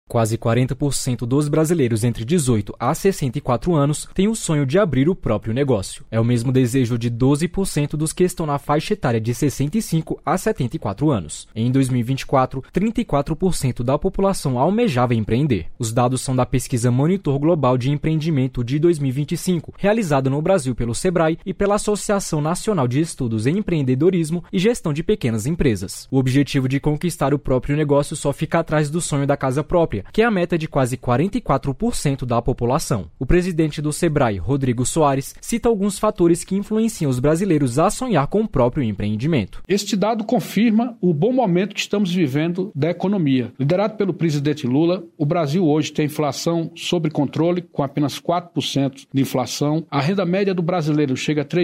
Quase 40% dos brasileiros entre 18 a 64 anos têm o sonho de abrir o próprio negócio. É o mesmo desejo de 12% dos que estão na faixa etária de 65 a 74 anos. Em 2024, 34% da população almejava empreender. Os dados são da pesquisa Monitor Global de Empreendimento de 2025, realizada no Brasil pelo Sebrae e pela Associação Nacional de Estudos em Empreendedorismo e Gestão de Pequenas Empresas. O objetivo de conquistar o próprio negócio só fica atrás do sonho da casa própria, que é a meta de quase 44% da população. O presidente do Sebrae, Rodrigo Soares, cita alguns fatores que influenciam os brasileiros a sonhar com o próprio empreendimento. Este dado confirma o bom momento que estamos vivendo da economia. Liderado pelo presidente Lula, o Brasil hoje tem inflação sob controle, com apenas 4% de inflação. A renda média do brasileiro chega a R$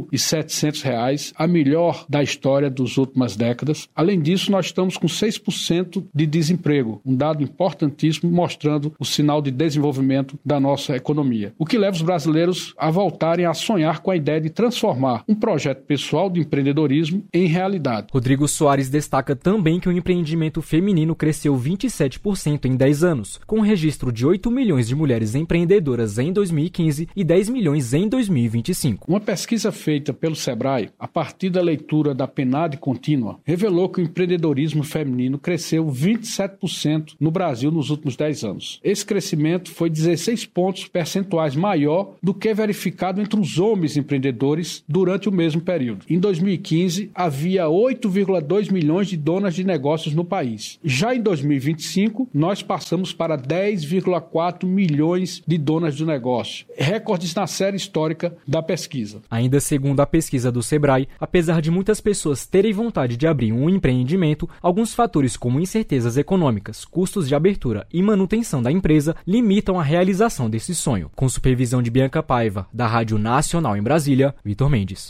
3.700, a melhor da história das últimas décadas. Além disso, nós estamos com 6% de desemprego, um dado importantíssimo mostrando o sinal de desenvolvimento da nossa economia. O que leva os brasileiros a voltarem a sonhar com a ideia de transformar um projeto pessoal de empreendedorismo em realidade. Rodrigo Soares destaca também que o empreendimento feminino cresceu 27% em 10 anos, com um registro de 8 milhões de mulheres empreendedoras em 2015 e 10 milhões em 2025. Uma pesquisa feita pelo Sebrae, a partir da leitura da PNAD contínua, revelou que o empreendedorismo feminino cresceu 27% no Brasil nos últimos 10 anos. Esse crescimento foi 16 pontos percentuais maior do que verificado entre os homens empreendedores durante o mesmo período. Em 2015, havia 8,2 milhões de donas de negócios no país. Já em 2025, nós passamos para 10,4 milhões de donas de negócio, recordes na série histórica da pesquisa. Ainda segundo a pesquisa do Sebrae, apesar de muitas pessoas terem vontade de abrir um empreendimento, alguns fatores como incertezas econômicas, custos de abertura e manutenção da empresa limitam a realização desse sonho. Com supervisão de Bianca Paiva, da Rádio Nacional em Brasília, Vitor Mendes.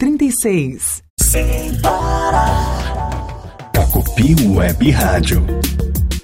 12:36. Sem parar. Pacopi Web Rádio.